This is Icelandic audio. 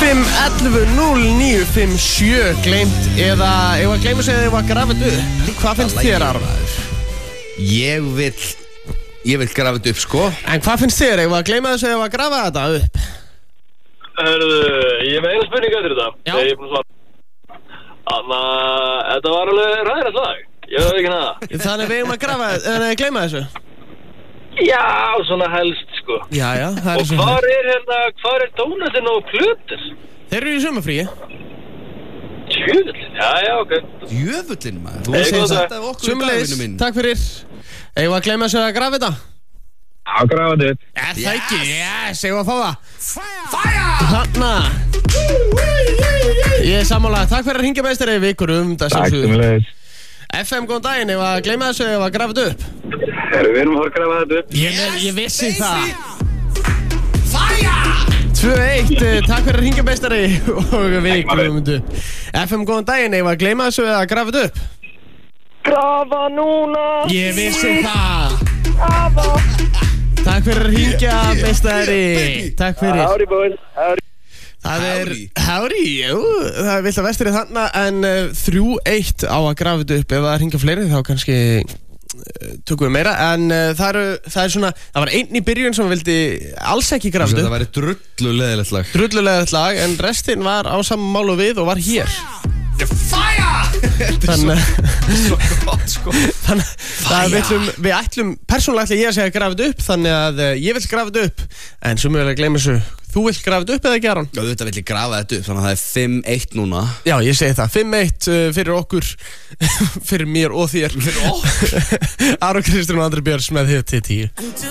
511-0957 gleymt eða ef að gleyma sig eða ef að grafa þetta upp. Hvað finnst þér, Aron? Ég vil grafa þetta upp, sko. En hvað finnst þér ef að gleyma þessu eða að grafa þetta upp? Hörðu, ég með eina spurningu eftir þetta. Já. Þegar ég er búin að svara. Þannig að þetta var alveg ræðilegt lag. Ég veit ekki hana. Þannig við eigum að grafa eða gleyma þessu? Já, svona helst, sko. Já, það Og hvar er tónlistin og plötur? Þeir eru í sumarfríi. Tjöfullin, já, ok. Djöfullin, maður. Þú Segðu segir það. þetta af okkur í Sumuleiðis, dagvinnu minn. takk fyrir. Eigum við að gleyma þessu eða að grafa þetta? Já, grafa þetta upp. Það ekki, yes, eigum við að fá það. Þarna. Ég er sammála, takk fyrir að hringja meistari vikur það Takk sem leiðis. FM, góðan daginn, ef að gleyma þessu ef að grafa þetta upp. Við erum að fara að grafa þetta upp. Ég vissi það. 2-1, takk fyrir að hringja meistari og vikur FM, góðan daginn, ef að gleyma þessu eða að grafa þetta upp. Grafa núna. Ég vissi það. Grafa. Takk fyrir að hringja meistari. Takk fyrir. Howdy boys, howdy. Það er Hári, jú, það er vilt að vestir í þarna en 3-1 á að grafa þetta upp. Ef það hringja fleiri þá kannski tökum við meira en það er svona, það var einn í byrjun sem vildi alls ekki grafa þetta upp. Það væri drullulegilegt lag. Drullulegilegt lag en restin var á saman málu við og var hér. Þannig sko. við ætlum persónulega ætla ég að segja að grafa þetta upp þannig að ég vil grafa þetta upp en svo mjög að gleyma þessu. Þú vilt grafa þetta upp eða ekki, Aron? Já, þetta vill ég grafa þetta upp, þannig að það er 5-1 núna. Já, ég segi það, 5-1 fyrir okkur, fyrir mér og þér. Fyrir okkur? Aron Kristján og Andri Björns með 10.